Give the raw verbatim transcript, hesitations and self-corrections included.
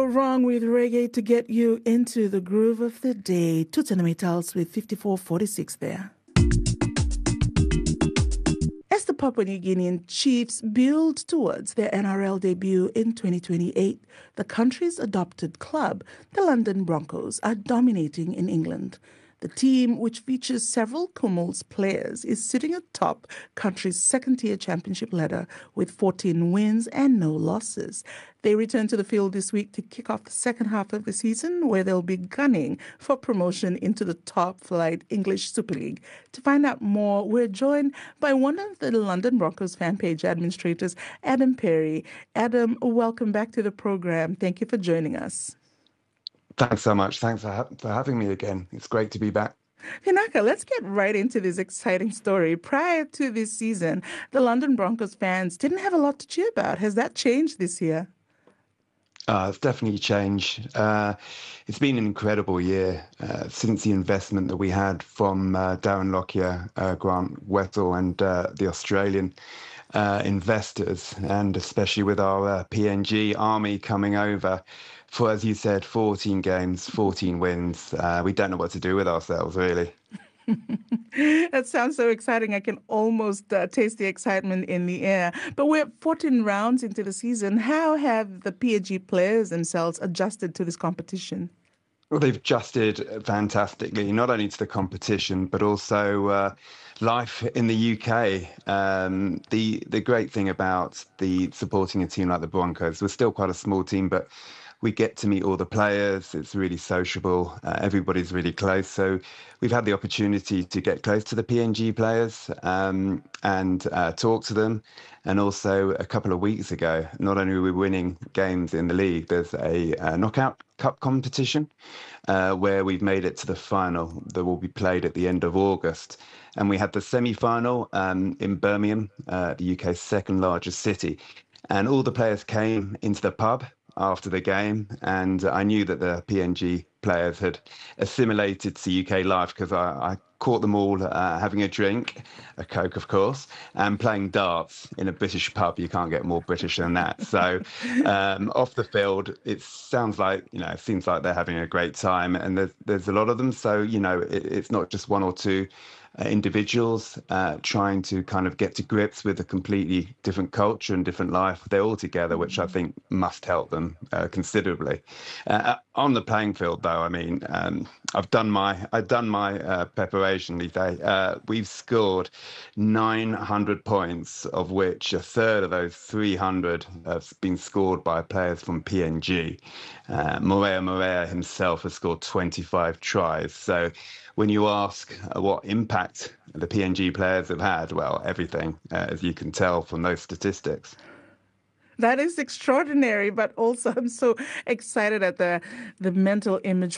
wrong with reggae to get you into the groove of the day. Tutanametals with fifty-four forty-six there. As the Papua New Guinean Chiefs build towards their N R L debut in twenty twenty-eight, the country's adopted club, the London Broncos, are dominating in England. The team, which features several Kumuls players, is sitting atop country's second-tier championship ladder with fourteen wins and no losses. They return to the field this week to kick off the second half of the season, where they'll be gunning for promotion into the top-flight English Super League. To find out more, we're joined by one of the London Broncos fan page administrators, Adam Perry. Adam, welcome back to the program. Thank you for joining us. Thanks so much. Thanks for, ha- for having me again. It's great to be back. Pinaka, let's get right into this exciting story. Prior to this season, the London Broncos fans didn't have a lot to cheer about. Has that changed this year? Uh, it's definitely changed. Uh, it's been an incredible year uh, since the investment that we had from uh, Darren Lockyer, uh, Grant Wetzel and uh, the Australian uh, investors, and especially with our uh, P N G army coming over. For, as you said, fourteen games, fourteen wins. Uh, we don't know what to do with ourselves, really. That sounds so exciting. I can almost uh, taste the excitement in the air. But we're fourteen rounds into the season. How have the P N G players themselves adjusted to this competition? Well, they've adjusted fantastically, not only to the competition, but also uh, life in the U K. Um, the the great thing about the supporting a team like the Broncos, we're still quite a small team, but we get to meet all the players. It's really sociable. Uh, everybody's really close. So we've had the opportunity to get close to the P N G players um, and uh, talk to them. And also a couple of weeks ago, not only were we winning games in the league, there's a, a knockout cup competition uh, where we've made it to the final that will be played at the end of August. And we had the semi-final um, in Birmingham, uh, the U K's second largest city. And all the players came into the pub after the game, and I knew that the P N G players had assimilated to U K life because I, I caught them all uh, having a drink, a Coke of course, and playing darts in a British pub. You can't get more British than that. So um, off the field, it sounds like, you know, it seems like they're having a great time, and there's, there's a lot of them. So, you know, it, it's not just one or two Uh, individuals uh, trying to kind of get to grips with a completely different culture and different life. They're all together, which I think must help them uh, considerably. Uh, on the playing field, though, I mean, um, I've done my I've done my uh, preparation these days. Uh, we've scored nine hundred points, of which a third of those three hundred have been scored by players from P N G. Uh, Morea Morea himself has scored twenty-five tries. So when you ask uh, what impact the P N G players have had, well, everything, uh, as you can tell from those statistics. That is extraordinary, but also I'm so excited at the the mental image